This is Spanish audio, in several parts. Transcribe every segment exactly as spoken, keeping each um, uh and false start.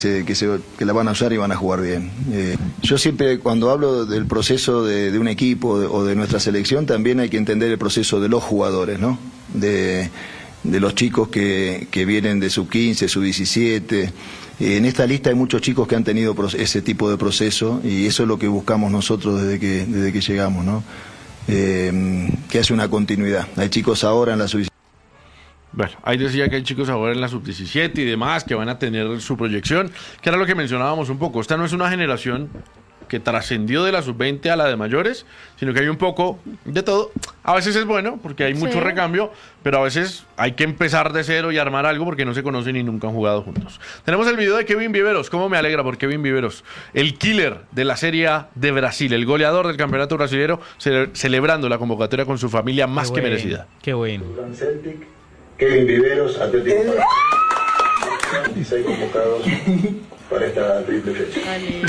Que, se, que la van a usar y van a jugar bien. Eh, yo siempre cuando hablo del proceso de, de un equipo de, o de nuestra selección, también hay que entender el proceso de los jugadores, ¿no? De, de los chicos que, que vienen de sub quince, sub diecisiete. Eh, en esta lista hay muchos chicos que han tenido ese tipo de proceso y eso es lo que buscamos nosotros desde que, desde que llegamos, ¿no? Eh, que hace una continuidad. Hay chicos ahora en la sub diecisiete. Bueno, ahí decía que hay chicos ahora en la sub diecisiete y demás que van a tener su proyección, que era lo que mencionábamos un poco. Esta no es una generación que trascendió de la sub veinte a la de mayores, sino que hay un poco de todo. A veces es bueno porque hay mucho sí. recambio, pero a veces hay que empezar de cero y armar algo porque no se conocen y nunca han jugado juntos. Tenemos el video de Kevin Viveros. ¿Cómo me alegra por Kevin Viveros? El killer de la Serie A de Brasil, el goleador del campeonato brasilero, ce- celebrando la convocatoria con su familia más Qué que bueno, merecida. Qué bueno. Kevin Viveros, Atlético Paranaense, veintiséis convocados para esta triple fecha. Vale.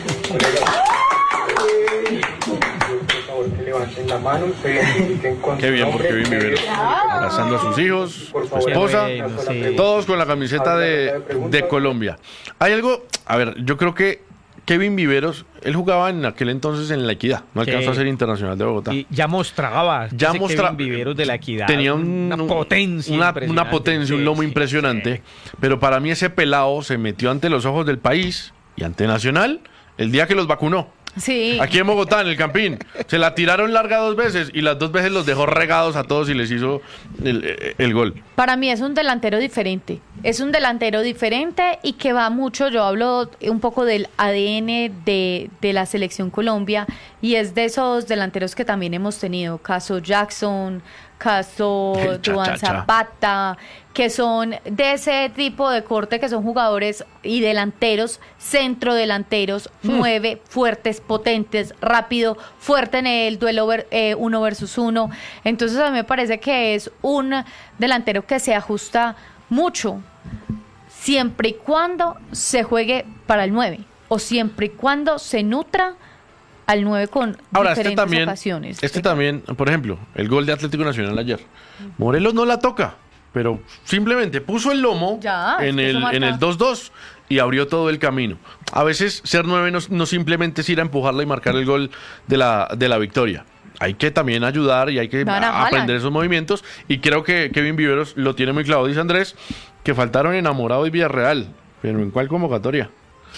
Por favor, que levanten la mano, se identifiquen con Qué bien su por nombre. Kevin Viveros. Abrazando a sus hijos, su esposa, Qué bueno, sí. todos con la camiseta de, de Colombia. Hay algo, a ver, yo creo que Kevin Viveros, él jugaba en aquel entonces en La Equidad, no alcanzó a ser internacional de Bogotá. Y ya mostraba, Ya ese mostra- Kevin Viveros de La Equidad. Tenía un- una potencia una, impresionante. una potencia, un lomo Sí, impresionante, sí. pero para mí ese pelado se metió ante los ojos del país y ante Nacional el día que los vacunó. Sí. Aquí en Bogotá, en el Campín, se la tiraron larga dos veces y las dos veces los dejó regados a todos y les hizo el, el gol. Para mí es un delantero diferente. Es un delantero diferente y que va mucho. Yo hablo un poco del A D N de, de la selección Colombia y es de esos delanteros que también hemos tenido. Caso Jackson, caso El cha, Duan cha, cha. Zapata, que son de ese tipo de corte, que son jugadores y delanteros, centrodelanteros, nueve, fuertes, potentes, rápido, fuerte en el duelo ver- eh, uno versus uno. Entonces a mí me parece que es un delantero que se ajusta mucho, siempre y cuando se juegue para el nueve, o siempre y cuando se nutra al nueve con Ahora, este diferentes también, ocasiones. este también, por ejemplo, el gol de Atlético Nacional ayer. Morelos no la toca, pero simplemente puso el lomo Ya, es en que eso el, marca. en el dos dos y abrió todo el camino. A veces ser nueve no, no simplemente es ir a empujarla y marcar el gol de la, de la victoria. Hay que también ayudar y hay que Van a a- jalar. aprender esos movimientos. Y creo que Kevin Viveros lo tiene muy claro. Dice Andrés que faltaron Enamorado y Villarreal. ¿Pero en cuál convocatoria?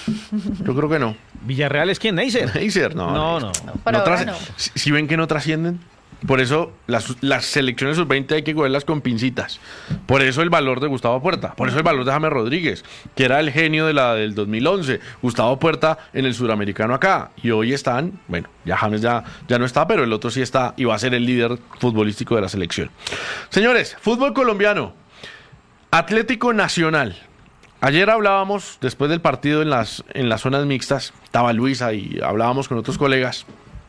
Yo creo que no. ¿Villarreal es quién? ¿Neisser? Neisser, no. No, Neisser. no. Pero No ahora trasc- no. si, si ven que no trascienden, por eso las, las selecciones sub veinte hay que cogerlas con pincitas. Por eso el valor de Gustavo Puerta, por eso el valor de James Rodríguez, que era el genio de la del dos mil once. Gustavo Puerta en el suramericano acá. Y hoy están, bueno, ya James ya, ya no está, pero el otro sí está y va a ser el líder futbolístico de la selección. Señores, fútbol colombiano, Atlético Nacional. Ayer hablábamos, después del partido en las, en las zonas mixtas, estaba Luisa y hablábamos con otros colegas,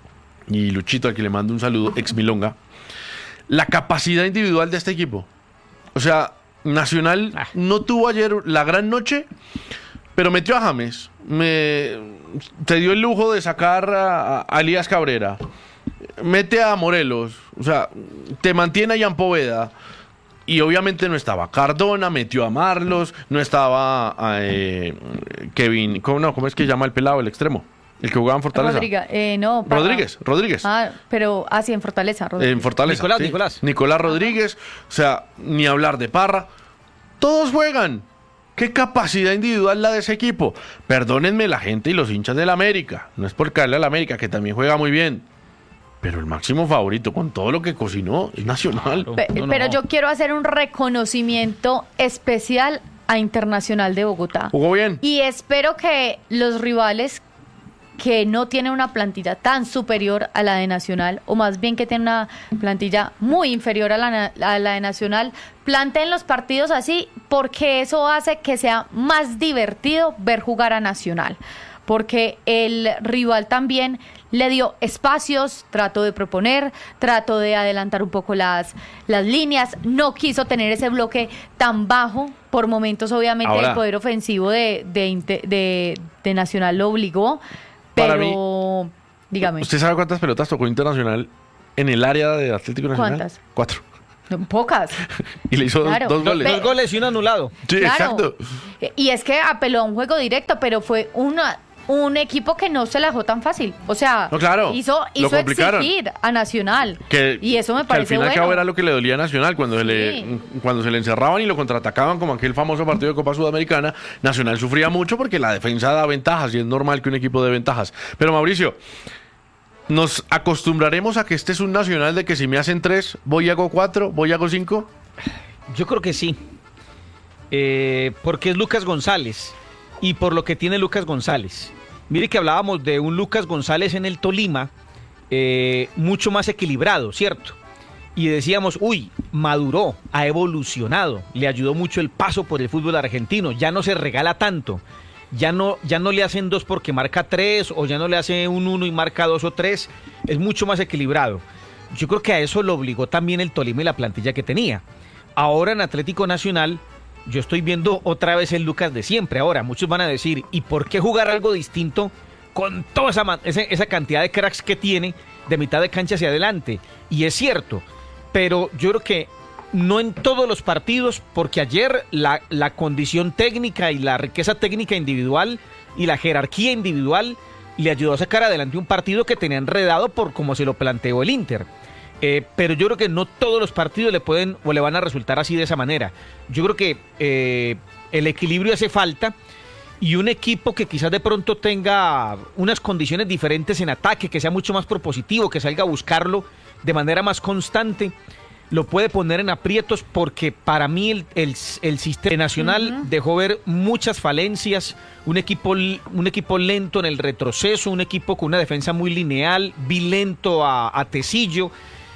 y Luchito, al que le mando un saludo, ex Milonga, la capacidad individual de este equipo. O sea, Nacional Ah. no tuvo ayer la gran noche, pero metió a James, me, te dio el lujo de sacar a, a Elías Cabrera, mete a Morelos, o sea, te mantiene a Ian Poveda. Y obviamente no estaba Cardona, metió a Marlos, no estaba eh, Kevin, ¿cómo, no, ¿cómo es que llama el pelado, el extremo? El que jugaba en Fortaleza. Rodríguez, eh, no, para- Rodríguez, Rodríguez. Ah, pero así en Fortaleza, Rodríguez. En Fortaleza. Nicolás, sí. Nicolás. Nicolás Rodríguez, o sea, ni hablar de Parra. Todos juegan. ¿Qué capacidad individual la de ese equipo? Perdónenme la gente y los hinchas del América. No es por caerle al América, que también juega muy bien. Pero el máximo favorito, con todo lo que cocinó, es Nacional. Claro. Pe- No, no. Pero yo quiero hacer un reconocimiento especial a Internacional de Bogotá. Jugó bien. Y espero que los rivales que no tienen una plantilla tan superior a la de Nacional, o más bien que tienen una plantilla muy inferior a la, na- a la de Nacional, planteen los partidos así, porque eso hace que sea más divertido ver jugar a Nacional. Porque el rival también le dio espacios, trató de proponer, trató de adelantar un poco las, las líneas, no quiso tener ese bloque tan bajo, por momentos obviamente Ahora, el poder ofensivo de, de, Inte- de, de Nacional lo obligó, Para pero dígame. ¿Usted sabe cuántas pelotas tocó Internacional en el área de Atlético Nacional? ¿Cuántas? Cuatro. Pocas. Y le hizo Claro. dos, dos goles. Ve- Dos goles y un anulado. Sí, Claro. exacto. Y es que apeló a un juego directo, pero fue una, un equipo que no se la dejó tan fácil. O sea, No, claro, hizo, lo hizo complicaron. exigir a Nacional. Que, y eso me que al parece fin y al cabo bueno. era lo que le dolía a Nacional cuando, se Sí. le, cuando se le encerraban y lo contraatacaban como aquel famoso partido de Copa Sudamericana. Nacional sufría mucho porque la defensa da ventajas y es normal que un equipo dé ventajas. Pero Mauricio, ¿nos acostumbraremos a que este es un Nacional de que si me hacen tres, voy y hago cuatro, voy y hago cinco? Yo creo que sí. Eh, porque es Lucas González. Y por lo que tiene Lucas González. Mire que hablábamos de un Lucas González en el Tolima eh, mucho más equilibrado, ¿cierto? Y decíamos, uy, maduró, ha evolucionado, le ayudó mucho el paso por el fútbol argentino, ya no se regala tanto, ya no, ya no le hacen dos porque marca tres, o ya no le hace un uno y marca dos o tres, es mucho más equilibrado. Yo creo que a eso lo obligó también el Tolima y la plantilla que tenía. Ahora en Atlético Nacional, yo estoy viendo otra vez el Lucas de siempre. Ahora, muchos van a decir, ¿y por qué jugar algo distinto con toda esa, ma- esa, esa cantidad de cracks que tiene de mitad de cancha hacia adelante? Y es cierto, pero yo creo que no en todos los partidos, porque ayer la, la condición técnica y la riqueza técnica individual y la jerarquía individual le ayudó a sacar adelante un partido que tenía enredado por como se lo planteó el Inter. Eh, pero yo creo que no todos los partidos le pueden o le van a resultar así de esa manera. Yo creo que eh, el equilibrio hace falta y un equipo que quizás de pronto tenga unas condiciones diferentes en ataque, que sea mucho más propositivo, que salga a buscarlo de manera más constante, lo puede poner en aprietos porque para mí el, el, el sistema nacional uh-huh. dejó ver muchas falencias, un equipo, un equipo lento en el retroceso, un equipo con una defensa muy lineal, vi lento a, a Tecillo.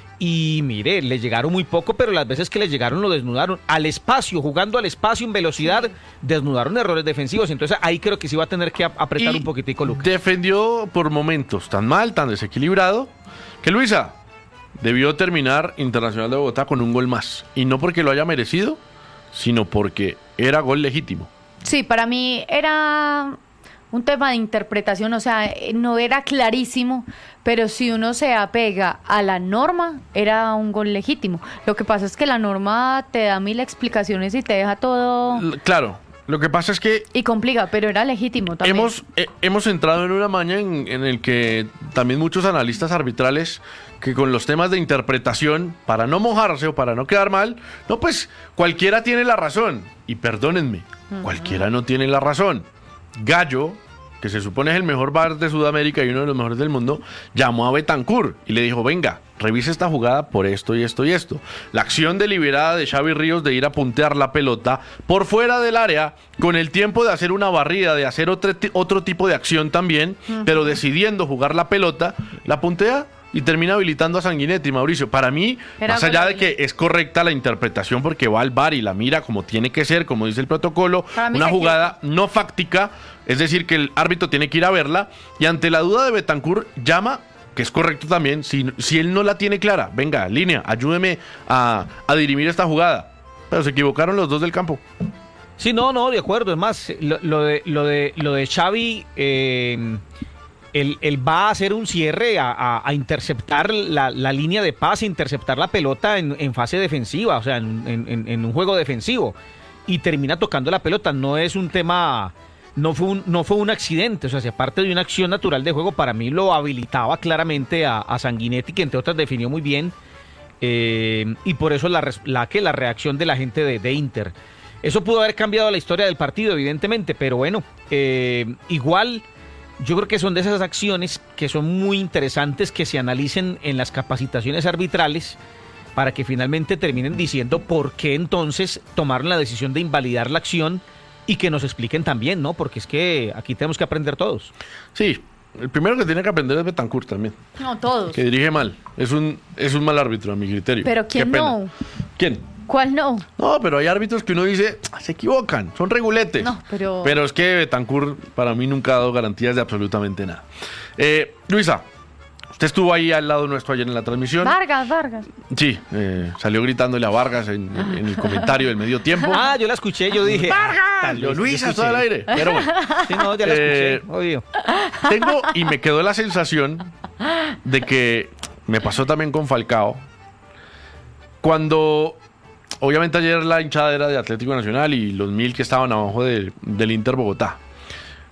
Y mire, le llegaron muy poco, pero las veces que le llegaron lo desnudaron. Al espacio, jugando al espacio en velocidad, desnudaron errores defensivos. Entonces ahí creo que sí va a tener que apretar y un poquitico Lucas. Defendió por momentos tan mal, tan desequilibrado, que Luisa debió terminar Internacional de Bogotá con un gol más. Y no porque lo haya merecido, sino porque era gol legítimo. Sí, para mí era un tema de interpretación, o sea, no era clarísimo, pero si uno se apega a la norma, era un gol legítimo. Lo que pasa es que la norma te da mil explicaciones y te deja todo... L- Claro, lo que pasa es que Y complica, pero era legítimo también. hemos, eh, hemos entrado en una maña en, en el que también muchos analistas arbitrales que con los temas de interpretación, para no mojarse o para no quedar mal, no, pues cualquiera tiene la razón. Y perdónenme, uh-huh. cualquiera no tiene la razón. Gallo, que se supone es el mejor V A R de Sudamérica y uno de los mejores del mundo, llamó a Betancur y le dijo, venga, revise esta jugada por esto y esto y esto. La acción deliberada de Xavi Ríos de ir a puntear la pelota por fuera del área, con el tiempo de hacer una barrida, de hacer otro, otro tipo de acción también, uh-huh. pero decidiendo jugar la pelota, la puntea y termina habilitando a Sanguinetti, Mauricio. Para mí, Era más allá de horrible. que es correcta la interpretación porque va al V A R y la mira como tiene que ser, como dice el protocolo, Para mí una se jugada no fáctica, es decir, que el árbitro tiene que ir a verla, y ante la duda de Betancur, llama, que es correcto también, si, si él no la tiene clara, venga, línea, ayúdeme a, a dirimir esta jugada. Pero se equivocaron los dos del campo. Sí, no, no, de acuerdo. Es más, lo, lo de lo de lo de Xavi, eh, él, él va a hacer un cierre a, a, a interceptar la, la línea de pase, interceptar la pelota en, en fase defensiva, o sea, en, en, en un juego defensivo, y termina tocando la pelota. No es un tema, no fue un, no fue un accidente, o sea, si aparte de una acción natural de juego, para mí lo habilitaba claramente a, a Sanguinetti, que entre otras definió muy bien, eh, y por eso la, la, que la reacción de la gente de, de Inter. Eso pudo haber cambiado la historia del partido, evidentemente, pero bueno, eh, igual yo creo que son de esas acciones que son muy interesantes que se analicen en las capacitaciones arbitrales para que finalmente terminen diciendo por qué entonces tomaron la decisión de invalidar la acción y que nos expliquen también, ¿no? Porque es que aquí tenemos que aprender todos. Sí, el primero que tiene que aprender es Betancur también, No, todos. que dirige mal. Es un, es un mal árbitro, a mi criterio. Pero Qué ¿quién pena. no? ¿Quién? ¿Cuál no? No, pero hay árbitros que uno dice, "Ah, se equivocan, son reguletes. No, pero- Pero es que Betancur para mí nunca ha dado garantías de absolutamente nada. Eh, Luisa, usted estuvo ahí al lado nuestro ayer en la transmisión. Vargas, Vargas. Sí, eh, salió gritándole a Vargas en, en- en el comentario del medio tiempo. Ah, yo la escuché, yo dije... ¡Vargas! Yo, Luisa, todo al aire. Pero bueno, Sí, no, ya la escuché, Eh, obvio. tengo y me quedó la sensación de que me pasó también con Falcao, cuando, obviamente ayer la hinchada era de Atlético Nacional y los mil que estaban abajo de- del Inter Bogotá.